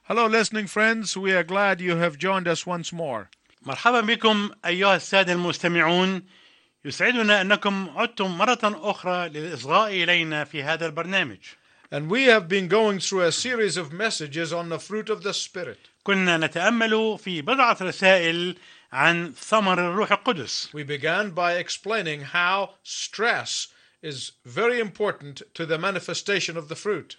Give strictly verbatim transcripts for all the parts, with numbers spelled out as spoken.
Hello, listening friends. We are glad you have joined us once more. مرحبا بكم أيها السادة المستمعون. يسعدنا أنكم عدتم مرة أخرى للإصغاء إلينا في هذا البرنامج. And we have been going through a series of messages on the fruit of the Spirit. كنا نتأمل في بضعة رسائل عن ثمر الروح القدس. We began by explaining how stress is very important to the manifestation of the fruit.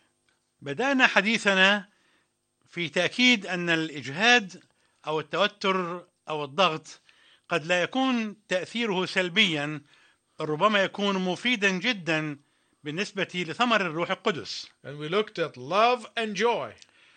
بدأنا حديثنا في تأكيد أن الإجهاد أو التوتر أو الضغط قد لا يكون تأثيره سلبيا، ربما يكون مفيدا جدا بالنسبة لثمر الروح القدس. And we looked at love and joy.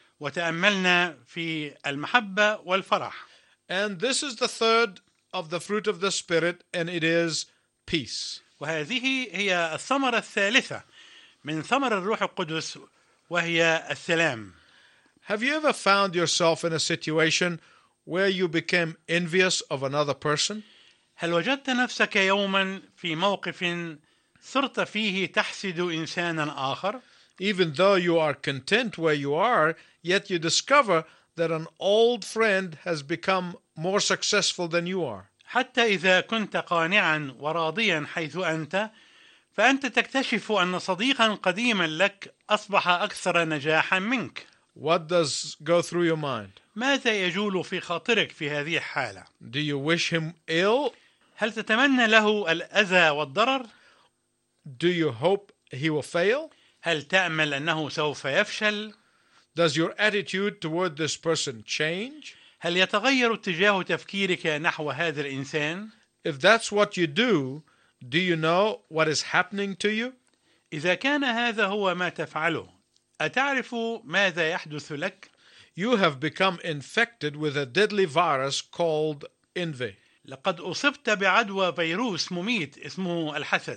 وتأملنا في المحبة والفرح. And this is the third of the fruit of the Spirit, and it is peace. وهذه هي الثمرة الثالثة من ثمر الروح القدس، وهي السلام. Have you ever found yourself in a situation where you became envious of another person? هل وجدت نفسك يوما في موقف صرت فيه تحسد إنسانا آخر؟ Even though you are content where you are, yet you discover that an old friend has become more successful than you are. حتى إذا كنت قانعا وراضيا حيث أنت، فأنت تكتشف أن صديقا قديما لك أصبح أكثر نجاحا منك. What does go through your mind? ماذا يجول في خاطرك في هذه الحالة؟ Do you wish him ill? هل تتمنى له الأذى والضرر؟ Do you hope he will fail? هل تأمل أنه سوف يفشل؟ Does your attitude toward this person change? هل يتغير اتجاه تفكيرك نحو هذا الإنسان؟ If that's what you do, do you know what is happening to you? إذا كان هذا هو ما تفعله، أتعرف ماذا يحدث لك؟ You have become infected with a deadly virus called envy. لقد أصبت بعدوى فيروس مميت اسمه الحسد.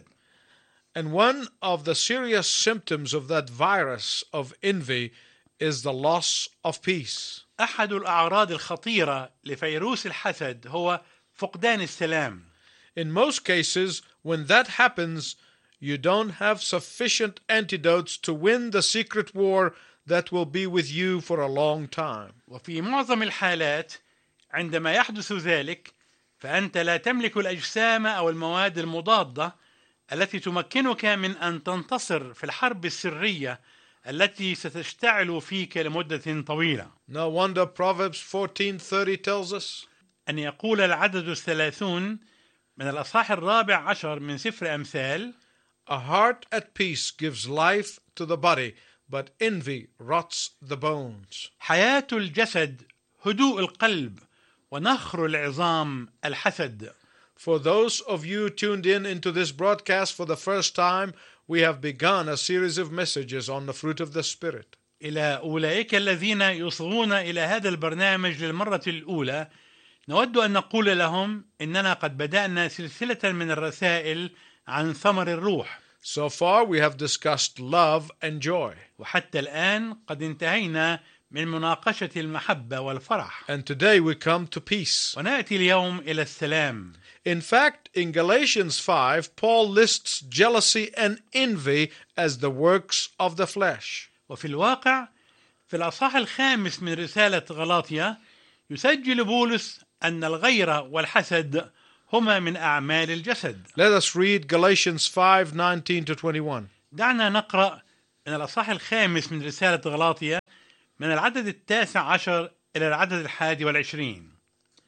And one of the serious symptoms of that virus of envy is the loss of peace. أحد الأعراض الخطيرة لفيروس الحسد هو فقدان السلام. In most cases, when that happens, you don't have sufficient antidotes to win the secret war that will be with you for a long time. وفي معظم الحالات عندما يحدث ذلك، فأنت لا تملك الأجسام أو المواد المضادة التي تمكنك من أن تنتصر في الحرب السرية التي ستشتعل فيك لمدة طويلة. No wonder Proverbs fourteen thirty tells us, أن يقول العدد الثلاثون من الأصحاح الرابع عشر من سفر أمثال: a heart at peace gives life to the body, but envy rots the bones. حياة الجسد هدوء القلب، ونخر العظام الحسد. For those of you tuned in into this broadcast for the first time, we have begun a series of messages on the fruit of the Spirit. إلى أولئك الذين يصغون إلى هذا البرنامج للمرة الأولى، نود أن نقول لهم إننا قد بدأنا سلسلة من الرسائل عن ثمر الروح. So far we have discussed love and joy. وحتى الآن قد انتهينا من مناقشة المحبة والفرح. And today we come to peace. ونأتي اليوم إلى السلام. In fact, in Galatians five, Paul lists jealousy and envy as the works of the flesh. وفي الواقع في الأصحاح الخامس من رسالة غلاطيا يسجل بولس أن الغيرة والحسد هما من أعمال الجسد. Let us read Galatians five nineteen to twenty-one. دعنا نقرأ من الأصحاح الخامس من رسالة غلاطيا من العدد التاسع عشر إلى العدد الحادي والعشرين.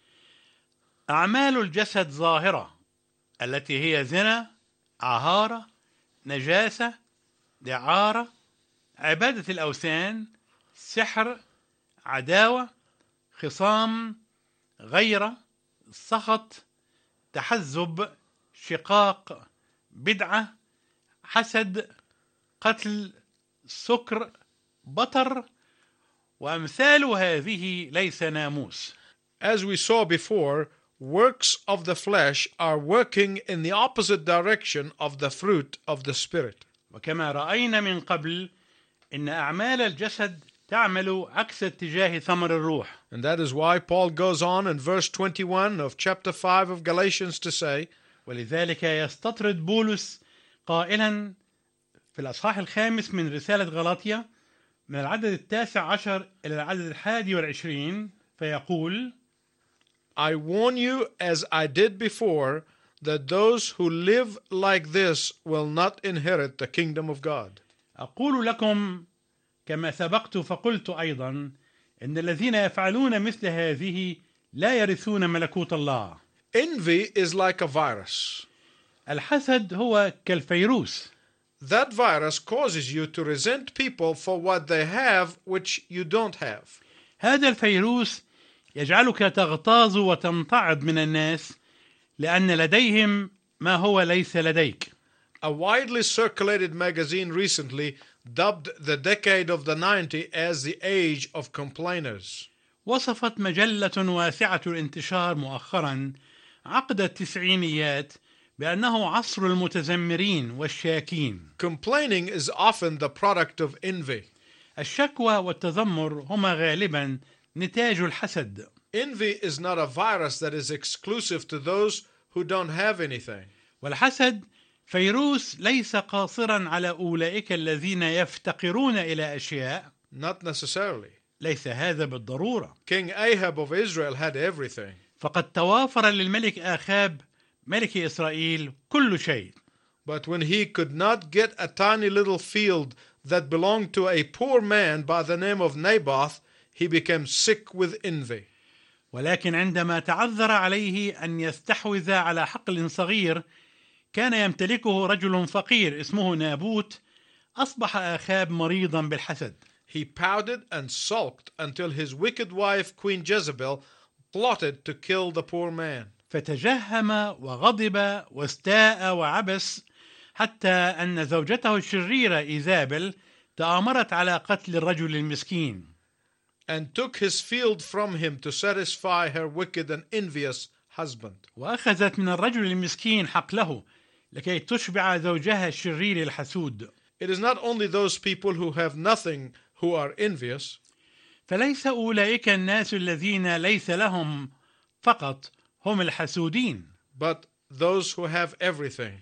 أعمال الجسد ظاهرة، التي هي زنا، عهارة، نجاسة، دعارة، عبادة الأوثان، سحر، عداوة، خصام، غيرة، سخط، تحزب، شقاق، بدعة، حسد، قتل، سكر، بطر، وأمثال هذه ليس ناموس. As we saw before, works of the flesh are working in the opposite direction of the fruit of the Spirit. وكما رأينا من قبل، إن أعمال الجسد تعمل عكس اتجاه ثمر الروح. And that is why Paul goes on in verse twenty-one of chapter five of Galatians to say, ولذلك يستطرد بولس قائلا في الأصحاح الخامس من رسالة غلاطيا: من العدد التاسع عشر إلى العدد الحادي والعشرين فيقول: I warn you, as I did before, that those who live like this will not inherit the kingdom of God. أقول لكم كما سبقت فقلت أيضا إن الذين يفعلون مثل هذه لا يرثون ملكوت الله. Envy is like a virus. الحسد هو كالفيروس. That virus causes you to resent people for what they have which you don't have. هذا الفيروس يجعلك تغتاظ وتمتعض من الناس لأن لديهم ما هو ليس لديك. A widely circulated magazine recently dubbed the decade of the nineties as the age of complainers. وصفت مجلة واسعة الانتشار مؤخرا عقد التسعينيات بأنه عصر المتذمرين والشاكين. Complaining is often the product of envy. الشكوى والتذمر هما غالبا نتاج الحسد. Envy is not a virus that is exclusive to those who don't have anything. والحسد فيروس ليس قاصرا على أولئك الذين يفتقرون إلى أشياء. Not necessarily. ليس هذا بالضرورة. King Ahab of Israel had everything. فقد توافر للملك آخاب ملك إسرائيل كل شيء. But when he could not get a tiny little field that belonged to a poor man by the name of Naboth, he became sick with envy. ولكن عندما تعذر عليه أن يستحوذ على حقل صغير كان يمتلكه رجل فقير اسمه نابوت، أصبح آخاب مريضا بالحسد. He pouted and sulked until his wicked wife Queen Jezebel plotted to kill the poor man. فتجهم وغضب واستاء وعبس حتى أن زوجته الشريرة إيزابل تآمرت على قتل الرجل المسكين. And took his field from him to satisfy her wicked and envious husband. وأخذت من الرجل المسكين حقله لكي تشبع زوجها الشرير الحسود. It is not only those people who have nothing who are envious. فليس أولئك الناس الذين ليس لهم فقط هم الحسودين. But those who have everything.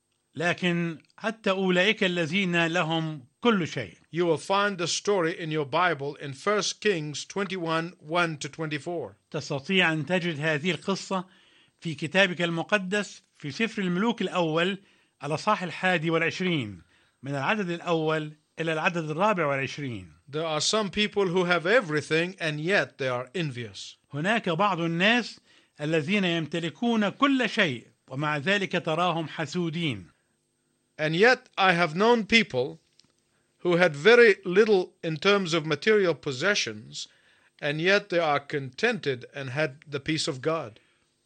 لكن حتى أولئك الذين لهم كل شيء. You will find the story in your Bible in First Kings twenty-one, one to twenty-four. تستطيع أن تجد هذه القصة في كتابك المقدس في سفر الملوك الأول الأصحاح الحادي والعشرين من العدد الأول إلى العدد الرابع والعشرين. There are some people who have everything and yet they are envious. هناك بعض الناس الذين يمتلكون كل شيء ومع ذلك تراهم حسودين. And yet I have known people who had very little in terms of material possessions, and yet they are contented and had the peace of God.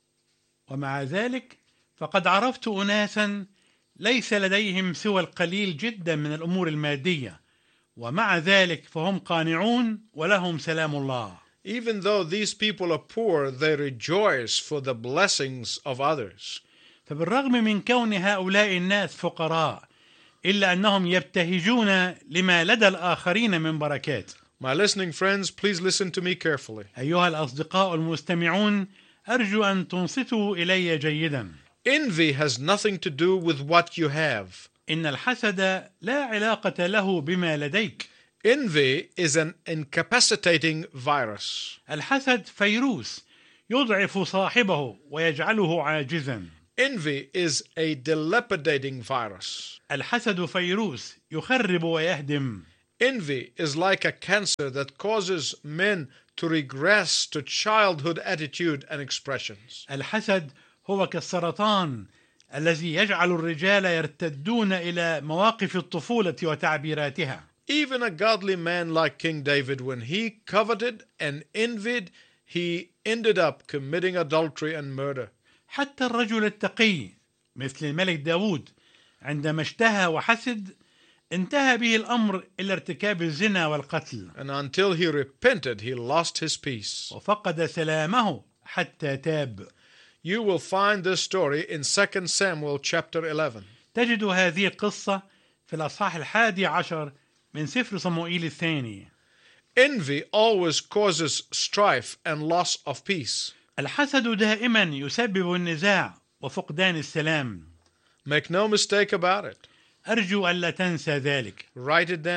ومع ذلك فقد عرفت أناسا ليس لديهم سوى القليل جدا من الأمور المادية، ومع ذلك فهم قانعون ولهم سلام الله. Even though these people are poor, they rejoice for the blessings of others. فبالرغم من كون هؤلاء الناس فقراء إلا أنهم يبتهجون لما لدى الآخرين من بركات. My listening friends, please listen to me carefully. أيها الأصدقاء المستمعون، أرجو أن تنصتوا إلي جيدا. Envy has nothing to do with what you have. إن الحسد لا علاقة له بما لديك. Envy is an incapacitating virus. الحسد فيروس يضعف صاحبه ويجعله عاجزا. Envy is a dilapidating virus. الحسد فيروس يخرب ويهدم. Envy is like a cancer that causes men to regress to childhood attitude and expressions. الحسد هو كالسرطان الذي يجعل الرجال يرتدون إلى مواقف الطفولة وتعبيراتها. Even a godly man like King David, when he coveted and envied, he ended up committing adultery and murder. حتى الرجل التقي مثل الملك داود عندما اشتهى وحسد انتهى به الأمر إلى ارتكاب الزنا والقتل. And until he repented, he lost his peace. وفقد سلامه حتى تاب. You will find this story in Second Samuel chapter eleven. تجد هذه القصة في الأصحاح الحادي عشر من سفر صموئيل الثاني. Envy always causes strife and loss of peace. الحسد دائما يسبب النزاع وفقدان السلام. Make no mistake about it. أرجو ألا تنسى ذلك. Write it down.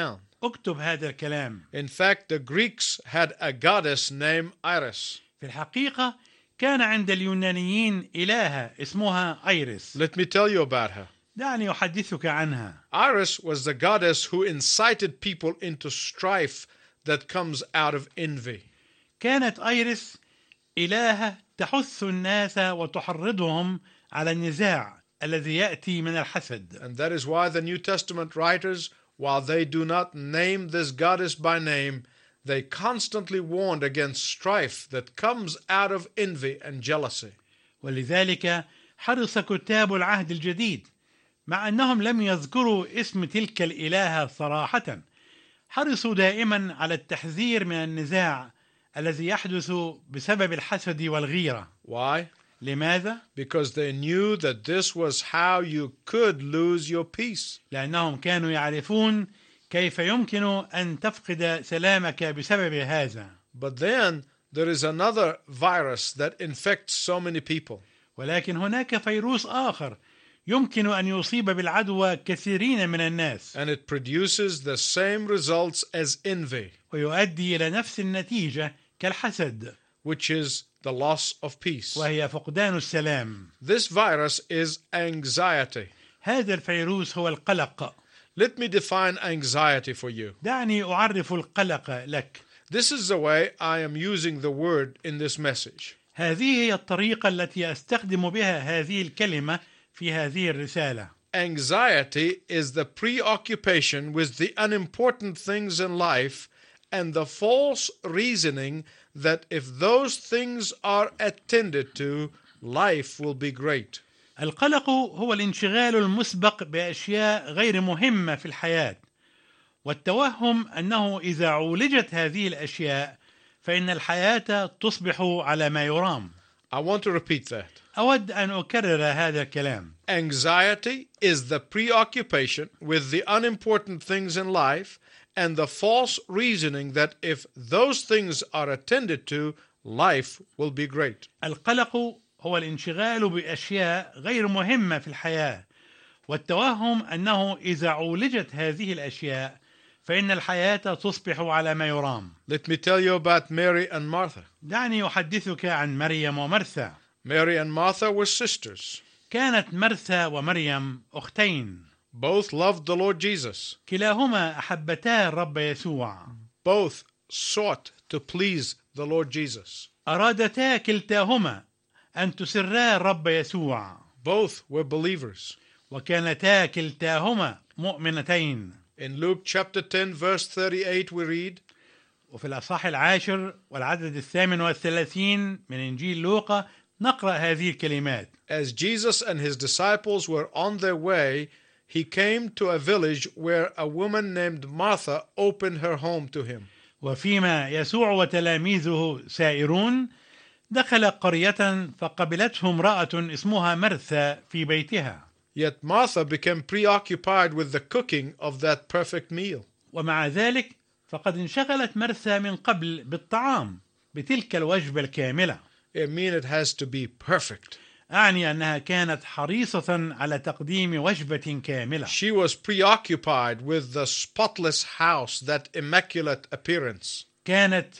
اكتب هذا الكلام. In fact, the Greeks had a goddess named Iris. في الحقيقة كان عند اليونانيين إلهة اسمها أيرس. Let me tell you about her. دعني أحدثك عنها. Iris was the goddess who incited people into strife that comes out of envy. كانت أيرس إلهة تحث الناس وتحرضهم على النزاع الذي يأتي من الحسد. And that is why the New Testament writers, while they do not name this goddess by name, they constantly warned against strife that comes out of envy and jealousy. ولذلك حرص كتاب العهد الجديد، مع أنهم لم يذكروا اسم تلك الإلهة صراحة، حرصوا دائما على التحذير من النزاع الذي يحدث بسبب الحسد والغيرة. Why? لماذا؟ Because they knew that this was how you could lose your peace. لأنهم كانوا يعرفون كيف يمكن أن تفقد سلامك بسبب هذا. But then there is another virus that infects so many people. ولكن هناك فيروس آخر يمكن أن يصيب بالعدوى كثيرين من الناس، And it produces the same results as envy, ويؤدي إلى نفس النتيجة كالحسد، which is the loss of peace. وهي فقدان السلام. This virus is anxiety. هذا الفيروس هو القلق. Let me define anxiety for you. دعني أعرف القلق لك. This is the way I am using the word in this message. هذه هي الطريقة التي أستخدم بها هذه الكلمة في هذه الرسالة. Anxiety is the preoccupation with the unimportant things in life and the false reasoning that if those things are attended to, life will be great. القلق هو الانشغال المسبق بأشياء غير مهمة في الحياة، والتوهم أنه إذا عولجت هذه الأشياء فإن الحياة تصبح على ما يرام. I want to repeat that. أود أن أكرر هذا الكلام. Anxiety is the preoccupation with the unimportant things in life and the false reasoning that if those things are attended to, life will be great. القلق هو الانشغال بأشياء غير مهمة في الحياة، والتوهم أنه إذا عولجت هذه الأشياء فإن الحياة تصبح على ما يرام. Let me tell you about Mary and Martha. دعني أحدثك عن مريم ومرثا. Mary and Martha were sisters. كانت مرثا ومريم أختين. Both loved the Lord Jesus. كلاهما أحبتا الرب يسوع. Both sought to please the Lord Jesus. أرادتا كلتاهما أن تسرا الرب يسوع. Both were believers. وكانتا كلتاهما مؤمنتين. In Luke chapter ten verse thirty-eight we read, وفي الأصحاح العاشر والعدد الثامن والثلاثين من إنجيل لوقا نقرأ هذه الكلمات. As Jesus and his disciples were on their way, he came to a village where a woman named Martha opened her home to him. وفيما يسوع وتلاميذه سائرون دخل قرية فقبلته امرأة اسمها مرثا في بيتها. Yet Martha became preoccupied with the cooking of that perfect meal. ومع ذلك فقد انشغلت مرثا من قبل بالطعام بتلك الوجبة الكاملة. I mean it has to be perfect. أعني أنها كانت حريصة على تقديم وجبة كاملة. She was preoccupied with the spotless house, that immaculate appearance. كانت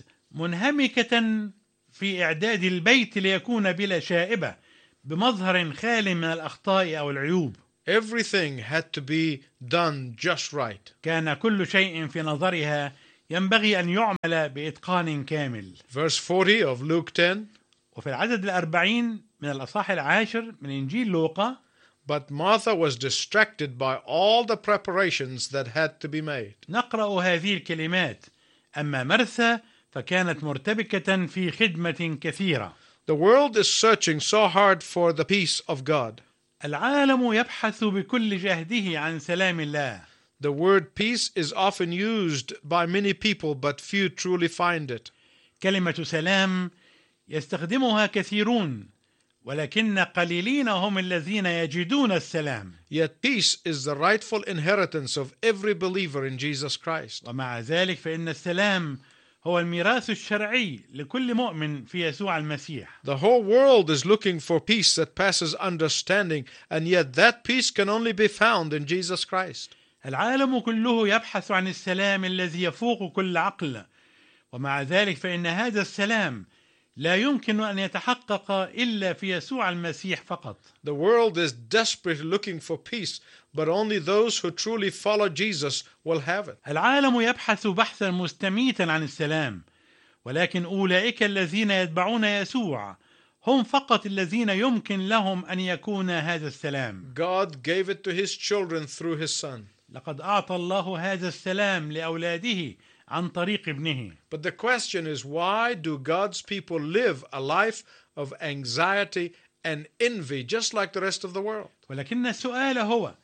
منهمكة في إعداد البيت ليكون بلا شائبة بمظهر خال من الأخطاء أو العيوب. Everything had to be done just right. كان كل شيء في نظرها ينبغي أن يعمل بإتقان كامل. Verse forty of Luke ten. وفي العدد الأربعين من الأصحاح العاشر من إنجيل لوقا. But Martha was distracted by all the preparations that had to be made. نقرأ هذه الكلمات: أما مرثا فكانت مرتبكة في خدمة كثيرة. The world is searching so hard for the peace of God. العالم يبحث بكل جهده عن سلام الله. The word peace is often used by many people, but few truly find it. كلمة سلام يستخدمها كثيرون، ولكن قليلين هم الذين يجدون السلام. Yet peace is the rightful inheritance of every believer in Jesus Christ. ومع ذلك فإن السلام هو الميراث الشرعي لكل مؤمن في يسوع المسيح. The whole world is looking for peace that passes understanding, and yet that peace can only be found in Jesus Christ. العالم كله يبحث عن السلام الذي يفوق كل عقل، ومع ذلك فإن هذا السلام لا يمكن أن يتحقق إلا في يسوع المسيح فقط. The world is desperately looking for peace, but only those who truly follow Jesus will have it. العالم يبحث بحثا مستميتا عن السلام، ولكن أولئك الذين يتبعون يسوع هم فقط الذين يمكن لهم أن يكون هذا السلام. God gave it to his children through his son. لقد أعطى الله هذا السلام لأولاده عن طريق ابنه. But the question is, why do God's people live a life of anxiety and envy just like the rest of the world? ولكن السؤال هو: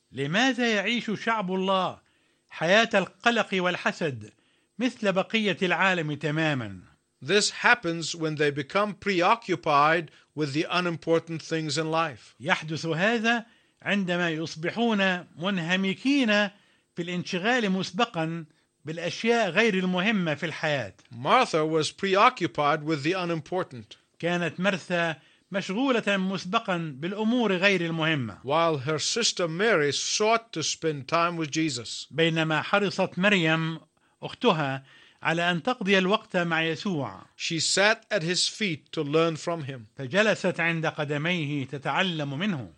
لماذا يعيش شعب الله حياة القلق والحسد مثل بقية العالم تماما؟ This happens when they become preoccupied with the unimportant things in life. يحدث هذا عندما يصبحون منهمكين في الانشغال مسبقا بالأشياء غير المهمة في الحياة. Martha was preoccupied with the unimportant, كانت مرثا مشغولة مسبقا بالأمور غير المهمة، while her sister Mary sought to spend time with Jesus. بينما حرصت مريم أختها على أن تقضي الوقت مع يسوع. She sat at his feet to learn from him. فجلست عند قدميه تتعلم منه.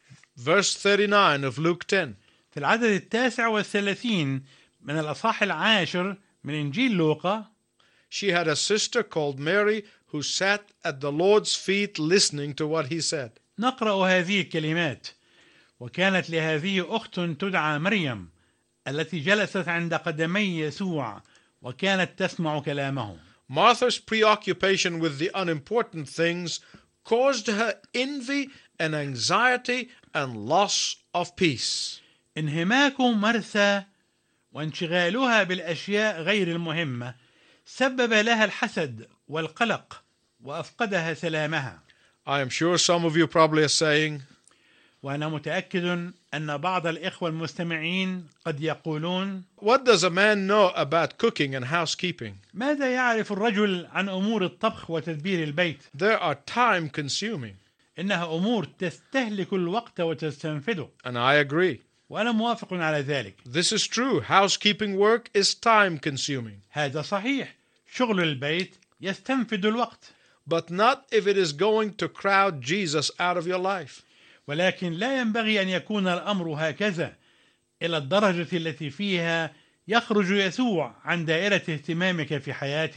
Verse thirty-nine of Luke ten. في العدد التاسع والثلاثين من الأصحاح العاشر من إنجيل لوقا: She had a sister called Mary who sat at the Lord's feet listening to what he said. نقرأ هذه الكلمات: وكانت لهذه أخت تدعى مريم التي جلست عند قدمي يسوع وكانت تسمع كلامه. Martha's preoccupation with the unimportant things caused her envy and anxiety and loss of peace. انهماك مرثا وانشغالها بالأشياء غير المهمة سبب لها الحسد والقلق وأفقدها سلامها. I am sure some of you probably are saying, وأنا متأكد أن بعض الإخوة المستمعين قد يقولون: what does a man know about cooking and housekeeping? ماذا يعرف الرجل عن أمور الطبخ وتدبير البيت؟ They are time consuming. إنها أمور تستهلك الوقت وتستنفده. And I agree. وأنا موافق على ذلك. This is true. Housekeeping work is time consuming. هذا صحيح. شغل البيت يستنفد الوقت. But not if it is going to crowd Jesus out of your life. ولكن لا ينبغي أن يكون الأمر هكذا إلى الدرجة التي فيها يخرج يسوع عن دائرة اهتمامك في حياتك.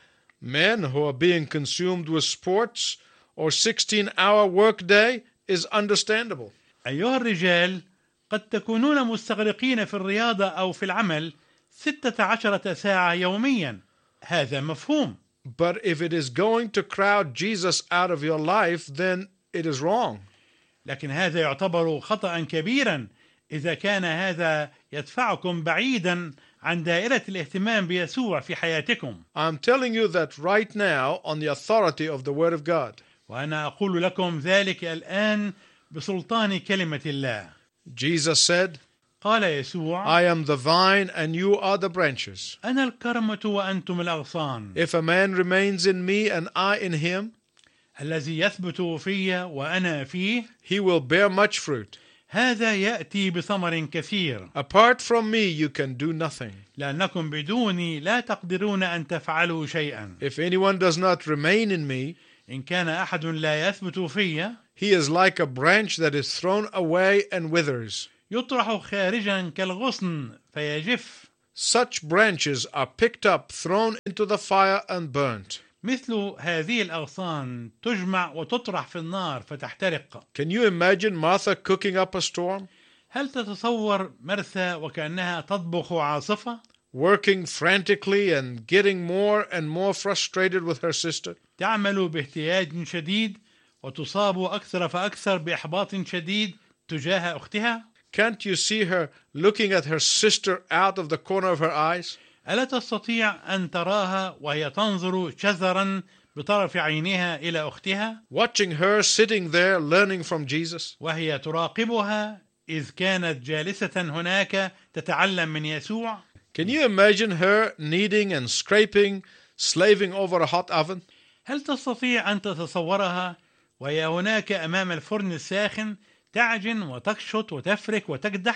Men who are being consumed with sports or sixteen hour workday is understandable. أيها الرجال، قد تكونون مستغرقين في الرياضة أو في العمل ستة عشرة ساعة يوميا. هذا مفهوم. But if it is going to crowd Jesus out of your life, then it is wrong. لكن هذا يعتبر خطأ كبيرا إذا كان هذا يدفعكم بعيدا عن دائرة الاهتمام بيسوع في حياتكم. I'm telling you that right now on the authority of the Word of God. وأنا أقول لكم ذلك الآن بسلطان كلمة الله. Jesus said, قال يسوع: I am the vine and you are the branches. أنا الكرمة وأنتم الأغصان. If a man remains in me and I in him, الذي يثبت في وأنا فيه he will bear much fruit. هذا يأتي بثمر كثير. Apart from me you can do nothing. لأنكم بدوني لا تقدرون أن تفعلوا شيئا. If anyone does not remain in me, إن كان أحد لا يثبت في he is like a branch that is thrown away and withers. يطرح خارجا كالغصن فيجف. Such branches are picked up, thrown into the fire and burnt. مثل هذه الأغصان تجمع وتطرح في النار فتحترق. Can you imagine Martha cooking up a storm? هل تتصور مرثا وكأنها تطبخ عاصفة؟ Working frantically and getting more and more frustrated with her sister? تعمل باهتياج شديد وتصاب أكثر فأكثر بإحباط شديد تجاه أختها. Can't you see her looking at her sister out of the corner of her eyes? ألا تستطيع أن تراها وهي تنظر شذرا بطرف عينها إلى أختها؟ Watching her sitting there learning from Jesus? وهي تراقبها إذ كانت جالسة هناك تتعلم من يسوع. Can you imagine her kneading and scraping, slaving over a hot oven? هل تستطيع أن تتصورها وهي هناك أمام الفرن الساخن تعجن وتكشط وتفرك وتكدح؟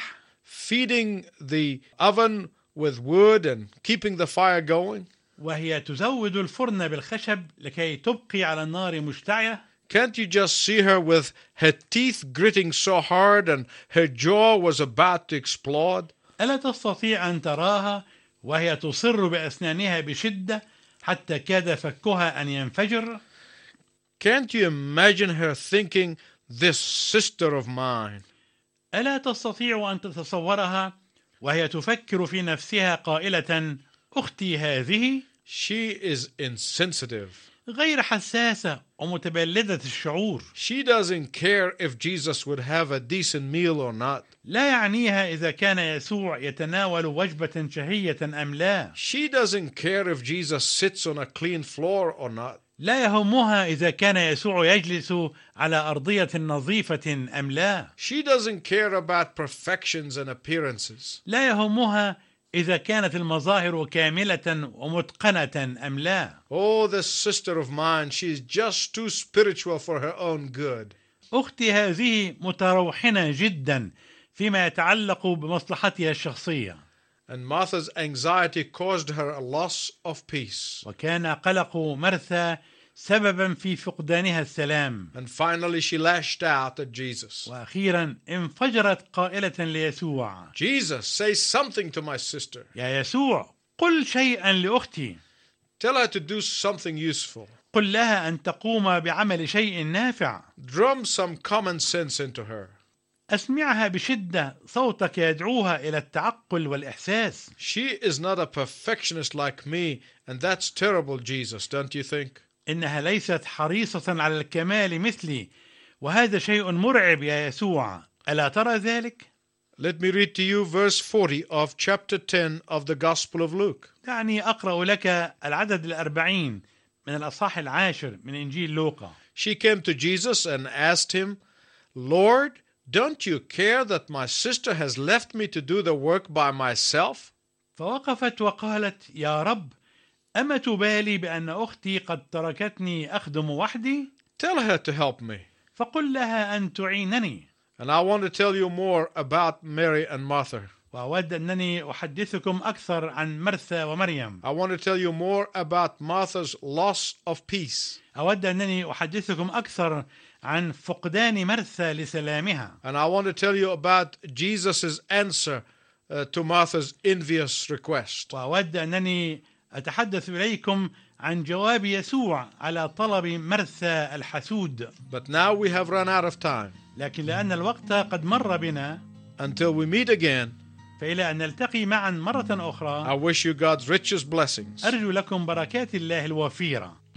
feeding the oven with wood and keeping the fire going? وهي تزود الفرن بالخشب لكي تبقي على النار مشتعلة. Can't you just see her with her teeth gritting so hard and her jaw was about to explode? ألا تستطيع أن تراها وهي تصر بأسنانها بشدة حتى كاد فكها أن ينفجر؟ Can't you imagine her thinking, this sister of mine? ألا تستطيع أن تتصورها وهي تفكر في نفسها قائلة أختي هذه؟ She is insensitive. غير حساسة ومتبلدة الشعور. She doesn't care if Jesus would have a decent meal or not. لا يعنيها إذا كان يسوع يتناول وجبة شهية أم لا. She doesn't care if Jesus sits on a clean floor or not. لا يهمها إذا كان يسوع يجلس على أرضية نظيفة أم لا. She doesn't care about perfections and appearances. لا يهمها إذا كانت المظاهر كاملة ومتقنة أم لا. Oh, this sister of mine, she's just too spiritual for her own good. أختي هذه متروحنة جدا فيما يتعلق بمصلحتها الشخصية. And Martha's anxiety caused her a loss of peace. وكان قلق مرثا سببا في فقدانها السلام. And finally she lashed out at Jesus. وأخيرا انفجرت قائلة ليسوع: Jesus, say something to my sister. يا يسوع، قل شيئا لأختي. Tell her to do something useful. قل لها أن تقوم بعمل شيء نافع. Drum some common sense into her. أسمعها بشدة صوتك يدعوها إلى التعقل والإحساس. She is not a perfectionist like me, and that's terrible, Jesus, don't you think? إنها ليست حريصة على الكمال مثلي، وهذا شيء مرعب يا يسوع، ألا ترى ذلك؟ Let me read to you verse forty of chapter ten of the Gospel of Luke. دعني أقرأ لك العدد الأربعين من الأصحاح العاشر من إنجيل لوقا. She came to Jesus and asked him, Lord, don't you care that my sister has left me to do the work by myself? فوقفت وقالت: يا رب، أما تبالي بأن أختي قد تركتني أخدم وحدي؟ Tell her to help me. فقل لها أن تعينني. And I want to tell you more about Mary and Martha. وأود أنني أحدثكم أكثر عن مرثا ومريم. I want to tell you more about Martha's loss of peace. أود أنني أحدثكم أكثر عن فقدان مرثا لسلامها. And I want to tell you about Jesus' answer uh, to Martha's envious request. وأود أنني أتحدث إليكم عن جواب يسوع على طلب مرثا الحسود. But now we have run out of time. لكن لأن الوقت قد مر بنا، Until we meet again, فإلى أن نلتقي معا مرة I أخرى، wish you God's richest blessings. أرجو لكم بركات الله الوفيرة.